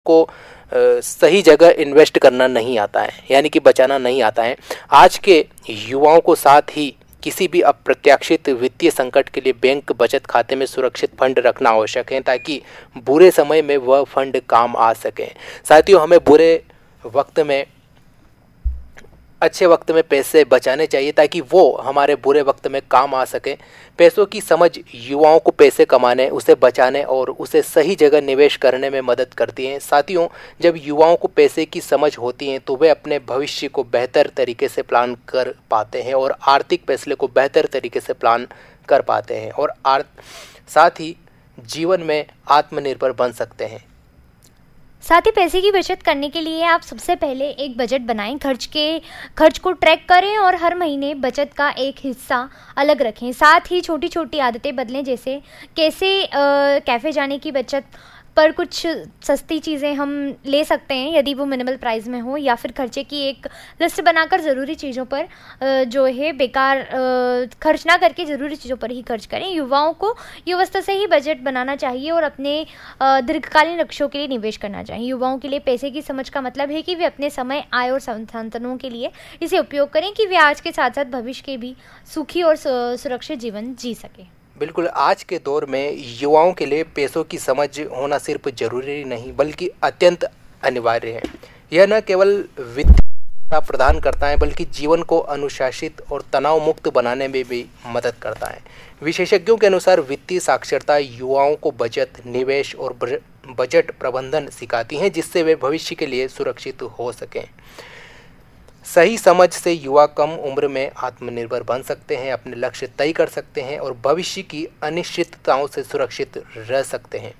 को सही जगह इन्वेस्ट करना नहीं आता है, यानी कि बचाना नहीं आता है। आज के युवाओं को साथ ही किसी भी अप्रत्याशित वित्तीय संकट के लिए बैंक बचत खाते में सुरक्षित फंड रखना आवश्यक है, ताकि बुरे समय में वह फंड काम आ सके। साथियों, हमें बुरे वक्त में अच्छे वक्त में पैसे बचाने चाहिए ताकि वो हमारे बुरे वक्त में काम आ सके। पैसों की समझ युवाओं को पैसे कमाने, उसे बचाने और उसे सही जगह निवेश करने में मदद करती है। साथियों, जब युवाओं को पैसे की समझ होती है तो वे अपने भविष्य को बेहतर तरीके से प्लान कर पाते हैं और आर्थिक फैसले को बेहतर तरीके से प्लान कर पाते हैं और साथ ही जीवन में आत्मनिर्भर बन सकते हैं। साथ ही पैसे की बचत करने के लिए आप सबसे पहले एक बजट बनाएं, खर्च को ट्रैक करें और हर महीने बचत का एक हिस्सा अलग रखें। साथ ही छोटी छोटी आदतें बदलें, जैसे कैफ़े जाने की बचत पर कुछ सस्ती चीज़ें हम ले सकते हैं यदि वो मिनिमल प्राइस में हो, या फिर खर्चे की एक लिस्ट बनाकर ज़रूरी चीज़ों पर जो है बेकार खर्च ना करके ज़रूरी चीज़ों पर ही खर्च करें। युवाओं को युवावस्था से ही बजट बनाना चाहिए और अपने दीर्घकालीन लक्ष्यों के लिए निवेश करना चाहिए। युवाओं के लिए पैसे की समझ का मतलब है कि वे अपने समय, आय और संसाधनों के लिए इसे उपयोग करें कि वे आज के साथ साथ भविष्य के भी सुखी और सुरक्षित जीवन जी सकें। बिल्कुल, आज के दौर में युवाओं के लिए पैसों की समझ होना सिर्फ जरूरी नहीं बल्कि अत्यंत अनिवार्य है। यह न केवल वित्तीय प्रदान करता है बल्कि जीवन को अनुशासित और तनाव मुक्त बनाने में भी मदद करता है। विशेषज्ञों के अनुसार वित्तीय साक्षरता युवाओं को बचत, निवेश और बजट प्रबंधन सिखाती है, जिससे वे भविष्य के लिए सुरक्षित हो सकें। सही समझ से युवा कम उम्र में आत्मनिर्भर बन सकते हैं, अपने लक्ष्य तय कर सकते हैं और भविष्य की अनिश्चितताओं से सुरक्षित रह सकते हैं।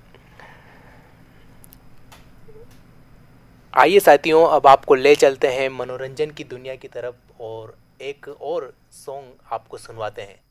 आइए साथियों, अब आपको ले चलते हैं मनोरंजन की दुनिया की तरफ और एक और सॉन्ग आपको सुनवाते हैं।